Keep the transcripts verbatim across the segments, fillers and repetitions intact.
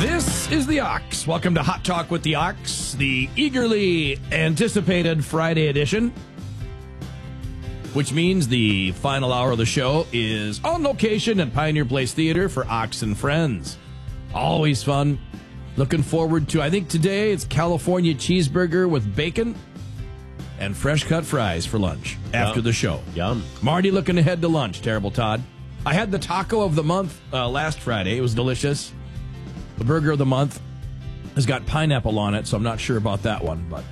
This is the Ox. Welcome to Hot Talk with the Ox, the eagerly anticipated Friday edition, which means the final hour of the show is on location at Pioneer Place Theater for Ox and Friends. Always fun. Looking forward to, I think today it's California cheeseburger with bacon and fresh cut fries for lunch after Yum. the show. Yum. Marty looking ahead to lunch. Terrible Todd. I had the taco of the month uh, last Friday. It was delicious. The burger of the month has got pineapple on it, so I'm not sure about that one, but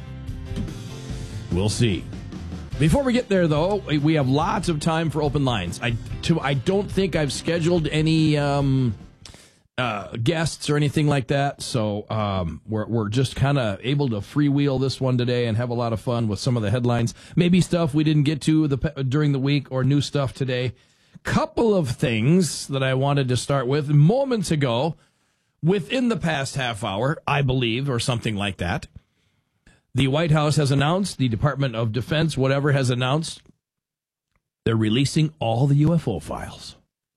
we'll see. Before we get there, though, we have lots of time for open lines. I, to, I don't think I've scheduled any um, uh, guests or anything like that, so um, we're, we're just kind of able to freewheel this one today and have a lot of fun with some of the headlines. Maybe stuff we didn't get to the, during the week or new stuff today. Couple of things that I wanted to start with moments ago. Within the past half hour, I believe, or something like that, the White House has announced, the Department of Defense, whatever, has announced, they're releasing all the U F O files.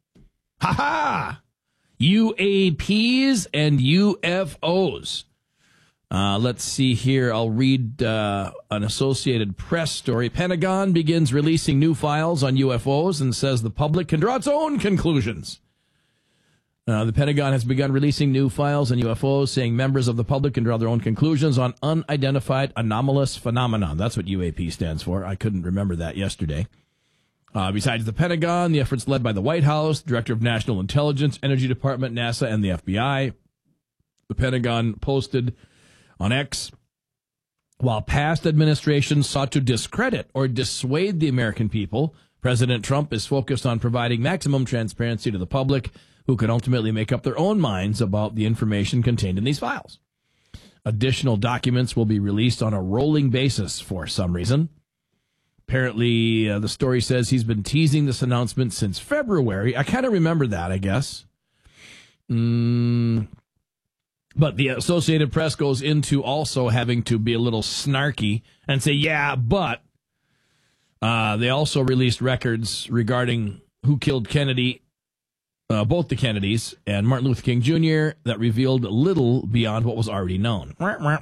Ha-ha! U A Ps and U F Os. Uh, let's see here. I'll read uh, an Associated Press story. Pentagon begins releasing new files on U F Os and says the public can draw its own conclusions. Uh, the Pentagon has begun releasing new files on U F Os, saying members of the public can draw their own conclusions on unidentified anomalous phenomenon. That's what U A P stands for. I couldn't remember that yesterday. Uh, besides the Pentagon, the efforts led by the White House, Director of National Intelligence, Energy Department, NASA, and the F B I. The Pentagon posted on X, while past administrations sought to discredit or dissuade the American people, President Trump is focused on providing maximum transparency to the public, who can ultimately make up their own minds about the information contained in these files. Additional documents will be released on a rolling basis for some reason. Apparently, uh, the story says he's been teasing this announcement since February. I kind of remember that, I guess. Mm, but the Associated Press goes into also having to be a little snarky and say, yeah, but uh, they also released records regarding who killed Kennedy, Uh, both the Kennedys and Martin Luther King Junior, that revealed little beyond what was already known.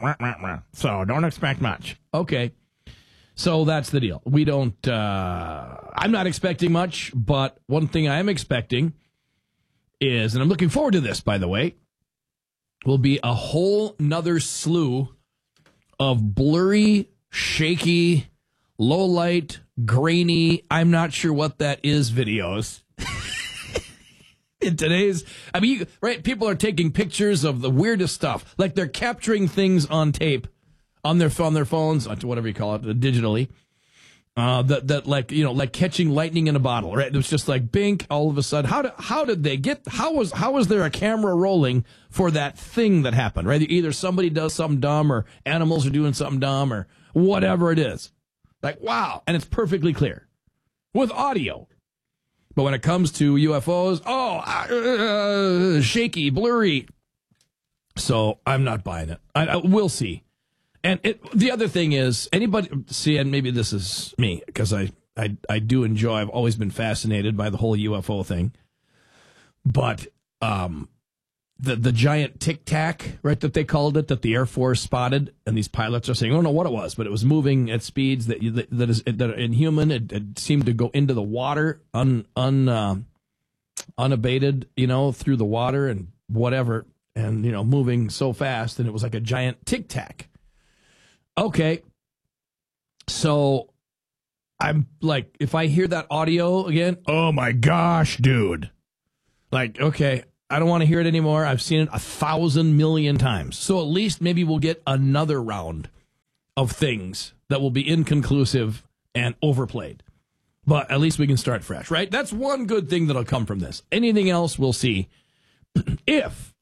So don't expect much. Okay. So that's the deal. We don't, uh, I'm not expecting much, but one thing I am expecting is, and I'm looking forward to this, by the way, will be a whole nother slew of blurry, shaky, low light, grainy, I'm not sure what that is videos. In today's, I mean, you, right, people are taking pictures of the weirdest stuff. Like they're capturing things on tape, on their on their phones, whatever you call it, digitally. Uh, that that like you know, like catching lightning in a bottle, right? It was just like bink, all of a sudden. How did how did they get? How was how was there a camera rolling for that thing that happened? Right? Either somebody does something dumb, or animals are doing something dumb, or whatever it is. Like wow, and it's perfectly clear with audio. But when it comes to U F Os, oh, uh, shaky, blurry. So I'm not buying it. I, I, we'll see. And it, the other thing is, anybody see, and maybe this is me because I, I I do enjoy. I've always been fascinated by the whole U F O thing. But um, the the giant Tic Tac, right, that they called it, that the Air Force spotted, and these pilots are saying, I don't know what it was, but it was moving at speeds that that, that is that are inhuman. It, it seemed to go into the water un un uh, unabated, you know, through the water and whatever, and you know, moving so fast, and it was like a giant Tic Tac. Okay, so I'm like, if I hear that audio again, oh my gosh, dude, like, okay. I don't want to hear it anymore. I've seen it a thousand million times. So at least maybe we'll get another round of things that will be inconclusive and overplayed. But at least we can start fresh, right? That's one good thing that'll come from this. Anything else, we'll see. if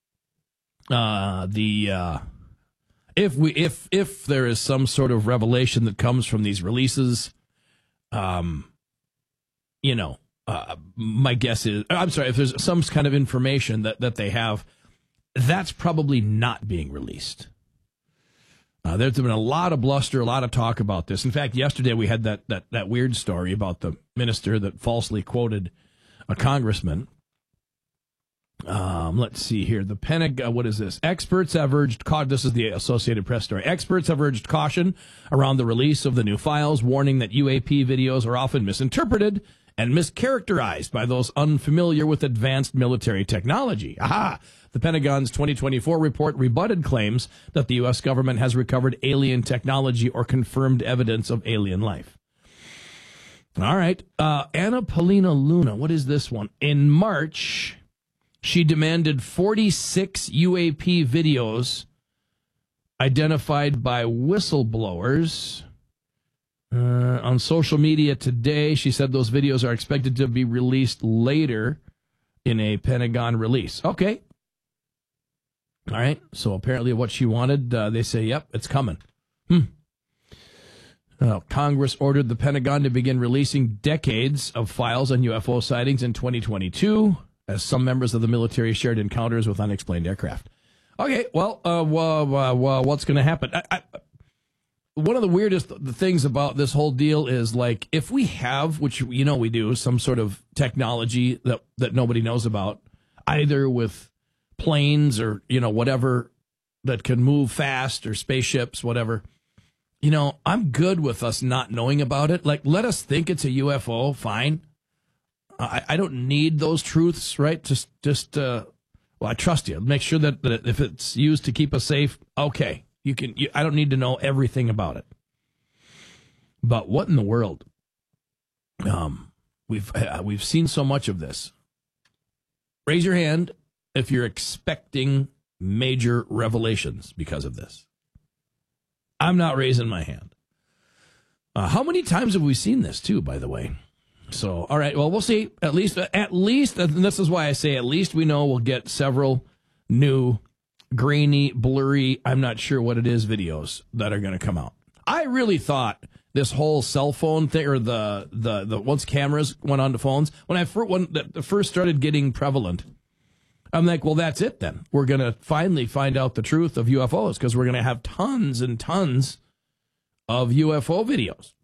uh, the uh, if we if if there is some sort of revelation that comes from these releases, um, you know. Uh, my guess is, I'm sorry, if there's some kind of information that, that they have, that's probably not being released. Uh, there's been a lot of bluster, a lot of talk about this. In fact, yesterday we had that, that, that weird story about the minister that falsely quoted a congressman. Um, let's see here. The Pentagon, what is this? Experts have urged, ca- this is the Associated Press story. Experts have urged caution around the release of the new files, warning that U A P videos are often misinterpreted and mischaracterized by those unfamiliar with advanced military technology. Aha! The Pentagon's twenty twenty-four report rebutted claims that the U S government has recovered alien technology or confirmed evidence of alien life. All right. Uh, Anna Paulina Luna, what is this one? In March, she demanded forty-six U A P videos identified by whistleblowers. Uh, on social media today, she said those videos are expected to be released later in a Pentagon release. Okay. All right. So apparently what she wanted, uh, they say, yep, it's coming. Hmm. Uh, Congress ordered the Pentagon to begin releasing decades of files on U F O sightings in twenty twenty-two, as some members of the military shared encounters with unexplained aircraft. Okay, well, uh, well, well, well what's going to happen? I, I, one of the weirdest things about this whole deal is, like, if we have, which you know we do, some sort of technology that, that nobody knows about, either with planes or, you know, whatever that can move fast, or spaceships, whatever. You know, I'm good with us not knowing about it. Like, let us think it's a U F O, fine. I, I don't need those truths, right? Just, just, uh, well, I trust you. Make sure that, that if it's used to keep us safe, okay. You can. You, I don't need to know everything about it. But what in the world? Um, we've uh, we've seen so much of this. Raise your hand if you're expecting major revelations because of this. I'm not raising my hand. Uh, how many times have we seen this too, by the way? So, all right, well, we'll see. At least, at least, and this is why I say at least we know we'll get several new grainy, blurry, I'm not sure what it is, videos that are going to come out. I really thought this whole cell phone thing, or the, the, the once cameras went onto phones, when I first, when the first started getting prevalent, I'm like, well, that's it then. We're going to finally find out the truth of U F Os, because we're going to have tons and tons of U F O videos.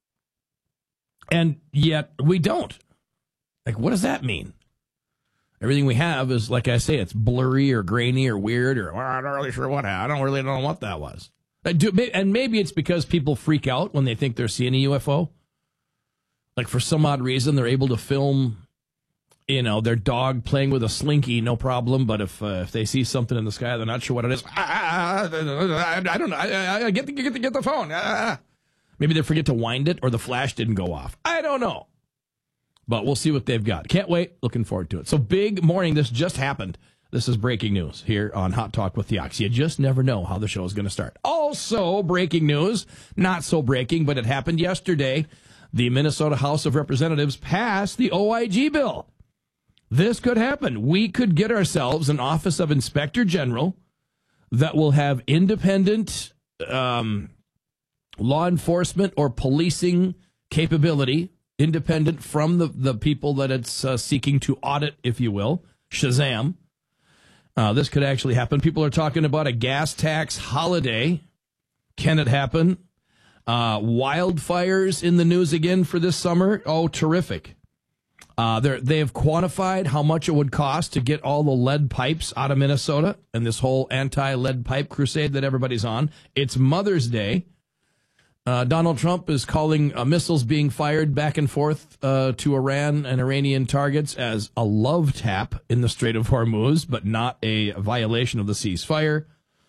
And yet we don't. Like, what does that mean? Everything we have is, like I say, it's blurry or grainy or weird, or well, I'm not really sure what, I don't really know what that was. And maybe it's because people freak out when they think they're seeing a U F O. Like, for some odd reason, they're able to film, you know, their dog playing with a slinky, no problem. But if uh, if they see something in the sky, they're not sure what it is. Ah, I, I don't know. I, I get to get to get the phone. Ah. Maybe they forget to wind it, or the flash didn't go off. I don't know. But we'll see what they've got. Can't wait. Looking forward to it. So, big morning. This just happened. This is breaking news here on Hot Talk with the Ox. You just never know how the show is going to start. Also, breaking news. Not so breaking, but it happened yesterday. The Minnesota House of Representatives passed the O I G bill. This could happen. We could get ourselves an Office of Inspector General that will have independent um, law enforcement or policing capability, independent from the, the people that it's uh, seeking to audit, if you will. Shazam. Uh, this could actually happen. People are talking about a gas tax holiday. Can it happen? Uh, wildfires in the news again for this summer. Oh, terrific. Uh, they have quantified how much it would cost to get all the lead pipes out of Minnesota and this whole anti-lead pipe crusade that everybody's on. It's Mother's Day. Uh, Donald Trump is calling uh, missiles being fired back and forth uh, to Iran and Iranian targets as a love tap in the Strait of Hormuz, but not a violation of the ceasefire.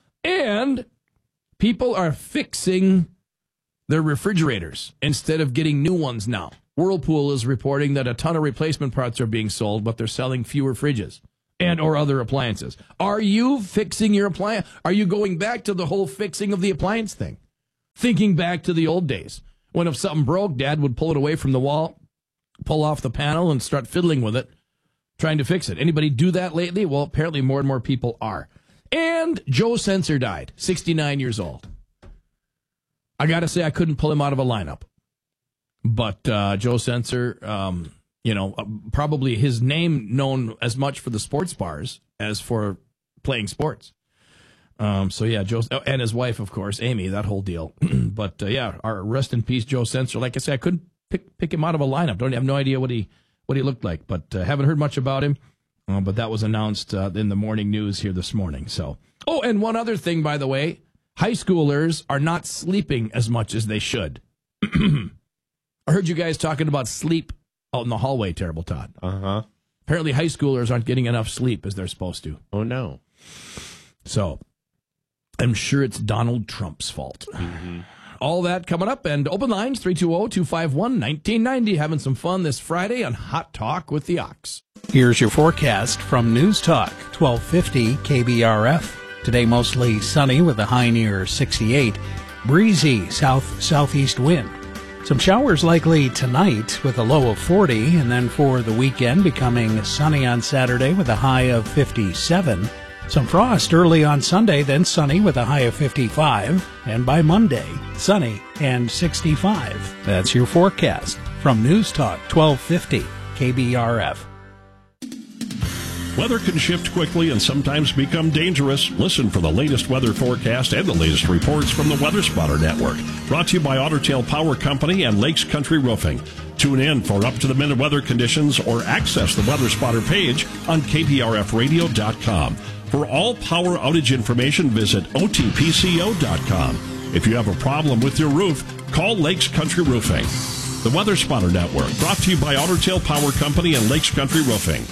And people are fixing their refrigerators instead of getting new ones now. Whirlpool is reporting that a ton of replacement parts are being sold, but they're selling fewer fridges and or other appliances. Are you fixing your appliance? Are you going back to the whole fixing of the appliance thing? Thinking back to the old days when if something broke, Dad would pull it away from the wall, pull off the panel, and start fiddling with it, trying to fix it. Anybody do that lately? Well, apparently more and more people are. And Joe Sensor died, sixty-nine years old. I got to say, I couldn't pull him out of a lineup. But uh, Joe Sensor, um, you know, uh, probably his name known as much for the sports bars as for playing sports. Um, so, yeah, Joe, and his wife, of course, Amy, that whole deal. But, uh, yeah, our rest in peace, Joe Sensor. Like I said, I couldn't pick pick him out of a lineup. Don't have no idea what he what he looked like, but uh, haven't heard much about him. Uh, but that was announced uh, in the morning news here this morning. So, oh, and one other thing, by the way, high schoolers are not sleeping as much as they should. I heard you guys talking about sleep out in the hallway, Terrible Todd. Uh-huh. Apparently high schoolers aren't getting enough sleep as they're supposed to. Oh, no. So, I'm sure it's Donald Trump's fault. Mm-hmm. All that coming up, and open lines, three two zero, two five one, one nine nine zero. Having some fun this Friday on Hot Talk with the Ox. Here's your forecast from News Talk, twelve fifty K B R F. Today mostly sunny with a high near sixty-eight. Breezy south-southeast wind. Some showers likely tonight with a low of forty, and then for the weekend becoming sunny on Saturday with a high of fifty-seven. Some frost early on Sunday, then sunny with a high of fifty-five, and by Monday, sunny and sixty-five. That's your forecast from News Talk twelve fifty K B R F. Weather can shift quickly and sometimes become dangerous. Listen for the latest weather forecast and the latest reports from the Weather Spotter Network. Brought to you by Otter Tail Power Company and Lakes Country Roofing. Tune in for up-to-the-minute weather conditions or access the Weather Spotter page on K P R F radio dot com. For all power outage information, visit O T P C O dot com. If you have a problem with your roof, call Lakes Country Roofing. The Weather Spotter Network, brought to you by Otter Tail Power Company and Lakes Country Roofing.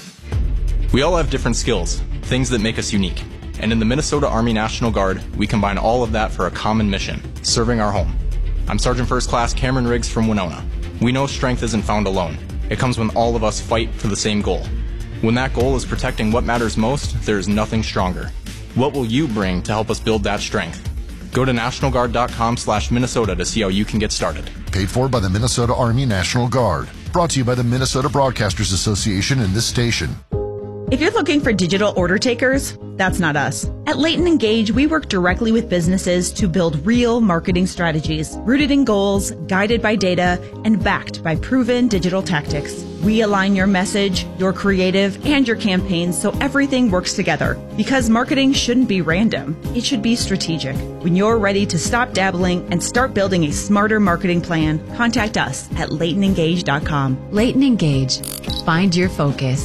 We all have different skills, things that make us unique. And in the Minnesota Army National Guard, we combine all of that for a common mission, serving our home. I'm Sergeant First Class Cameron Riggs from Winona. We know strength isn't found alone. It comes when all of us fight for the same goal. When that goal is protecting what matters most, there is nothing stronger. What will you bring to help us build that strength? Go to national guard dot com slash Minnesota to see how you can get started. Paid for by the Minnesota Army National Guard. Brought to you by the Minnesota Broadcasters Association and this station. If you're looking for digital order takers, that's not us. At Leighton Engage, we work directly with businesses to build real marketing strategies, rooted in goals, guided by data, and backed by proven digital tactics. We align your message, your creative, and your campaigns so everything works together. Because marketing shouldn't be random. It should be strategic. When you're ready to stop dabbling and start building a smarter marketing plan, contact us at Leighton Engage dot com. Leighton Engage. Find your focus.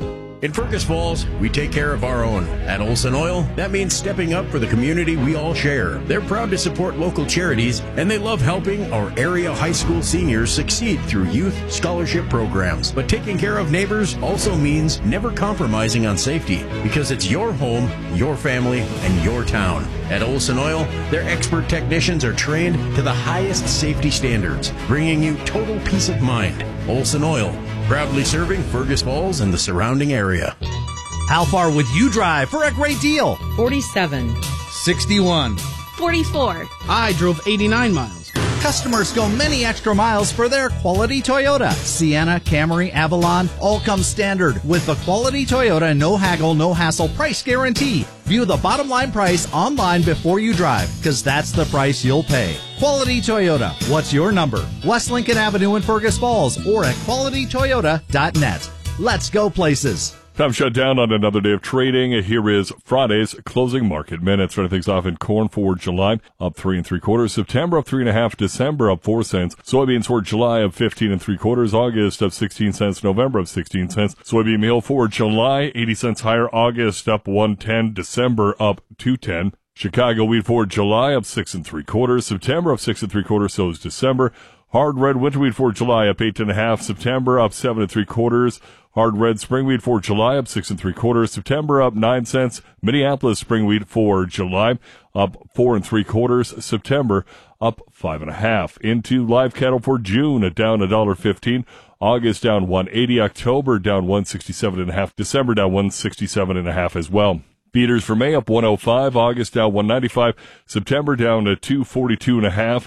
In Fergus Falls, we take care of our own. At Olson Oil, that means stepping up for the community we all share. They're proud to support local charities, and they love helping our area high school seniors succeed through youth scholarship programs. But taking care of neighbors also means never compromising on safety, because it's your home, your family, and your town. At Olson Oil, their expert technicians are trained to the highest safety standards, bringing you total peace of mind. Olson Oil, proudly serving Fergus Falls and the surrounding area. How far would you drive for a great deal? forty-seven. sixty-one. forty-four. I drove eighty-nine miles. Customers go many extra miles for their quality Toyota. Sienna, Camry, Avalon, all come standard with the quality Toyota no haggle, no hassle price guarantee. View the bottom line price online before you drive, because that's the price you'll pay. Quality Toyota. What's your number? West Lincoln Avenue in Fergus Falls or at quality toyota dot net. Let's go places. Time shut down on another day of trading. Here is Friday's closing market minutes. Starting things off in corn for July, up three and three quarters. September up three and a half. December up four cents. Soybeans for July up fifteen and three quarters. August up sixteen cents. November up sixteen cents. Soybean meal for July eighty cents higher. August up one ten. December up two ten. Chicago wheat for July up six and three quarters. September up six and three quarters. So is December. Hard red winter wheat for July up eight and a half. September up seven and three quarters. Hard red spring wheat for July up six and three quarters. September up nine cents. Minneapolis spring wheat for July up four and three quarters. September up five and a half. Into live cattle for June at down a dollar fifteen. August down one eighty. October down one sixty seven and a half. December down one sixty seven and a half as well. Feeders for May up one oh five. August down one ninety five. September down to two forty two and a half.